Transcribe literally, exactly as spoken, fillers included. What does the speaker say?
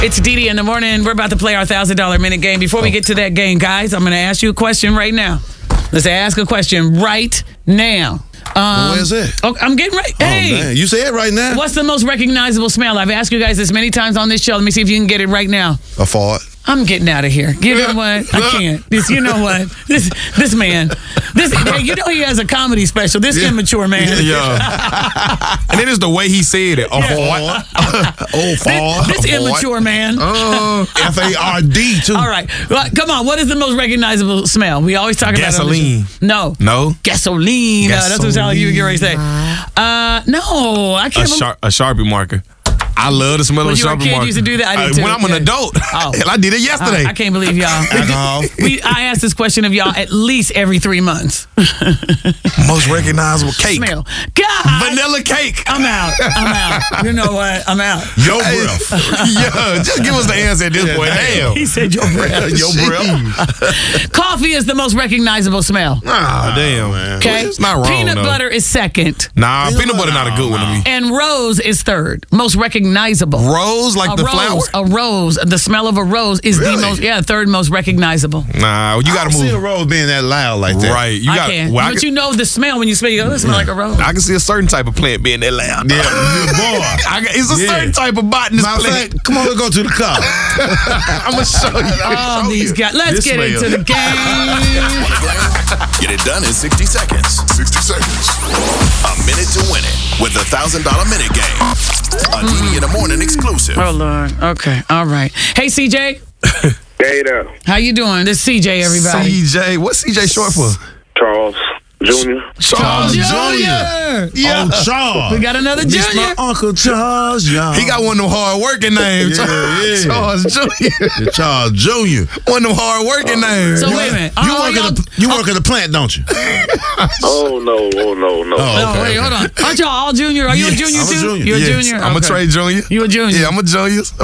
It's Dee Dee in the morning. We're about to play our one thousand dollar minute game. Before we get to that game, guys, I'm going to ask you a question right now. Let's ask a question right now. Um, well, where's it? Oh, I'm getting ready. Oh, Hey. man. You say it right now? What's the most recognizable smell? I've asked you guys this many times on this show. Let me see if you can get it right now. A fart. I'm getting out of here. You know what? I can't. This, you know what? This this man. This hey, you know he has a comedy special. This Yeah. immature man. Yeah. And then it's the way he said it. Oh, Yeah. fart. Oh, fart. This, this immature man. Uh, F A R D, too. All right. Well, come on. What is the most recognizable smell? We always talk Gasoline. about it. No. No? Gasoline. Uh, that's what sound like you were getting ready to say. Uh, no. I A, can't. shar- a Sharpie marker. I love the smell When of you were a Sharpie kid, you marker. used to do that? I did Uh, too. When I'm an Yeah. adult. Oh. Hell, I did it yesterday. I can't believe y'all. Alcohol. We, I ask this question of y'all at least every three months. Most recognizable cake. Smell. God. Vanilla cake. I'm out. I'm out. You know what? I'm out. Your breath. Yeah, just give us the answer at this Yeah, point. damn. Damn. He said your breath. Your breath. Coffee is the most recognizable smell. Ah, damn, man. Okay? It's not wrong, Peanut though. butter is second. Nah, Peanut peanut butter butter, not a good one to no. me. And rose is third. Most recognizable. Rose, like a the rose. flower? A rose. The smell of a rose is Really? the most, yeah, third most recognizable. Nah, you I got don't to see a move. rose being that loud like that. Right. You I got can. well, I but can- you know the smell when you smell it. You go, this smell like a rose. I can see a certain type of plant being that loud. Yeah, good boy. I got, it's a Yeah. certain type of botanist Matter of plant. fact, come on, let's go to the car. I'm going to show you. Oh, Show these you. guys. Let's This get smell. into the game. Get it done in sixty seconds. sixty seconds. A minute to win it with the one thousand dollar minute game. A Dee Dee in the morning exclusive. Oh, Lord. Okay. All right. Hey, C J. Hey there, How you doing? This is C J, everybody. C J. What's C J short for? Charles Junior Charles Junior. Junior Yeah. Oh, Charles. We got another This Junior. my Uncle Charles, y'all. He got one of them hard working names. Yeah, yeah. Charles Junior The Charles Junior One of them hard working names. So wait a minute. You Oh, work, y'all- at the, you work at the plant, don't you? Oh no, oh no, no. Oh, Oh, okay. wait, hold on. Aren't y'all all junior? Are you a Yes, junior I'm a too? junior. You're a Yes, junior? I'm Okay. a Trey Junior. You a junior? Yeah, I'm a junior.